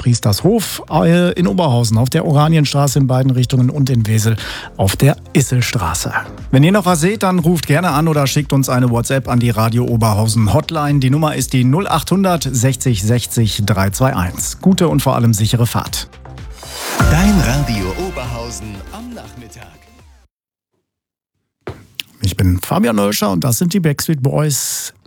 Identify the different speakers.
Speaker 1: Priestershof in Oberhausen auf der Oranienstraße in beiden Richtungen und in Wesel auf der Isselstraße. Wenn ihr noch was seht, dann ruft gerne an oder schickt uns eine WhatsApp an die Radio Oberhausen Hotline. Die Nummer ist die 0800 60 60 321. Gute und vor allem sichere Fahrt.
Speaker 2: Dein Radio Oberhausen am Nachmittag.
Speaker 1: Ich bin Fabian Nölscher und das sind die Backstreet Boys.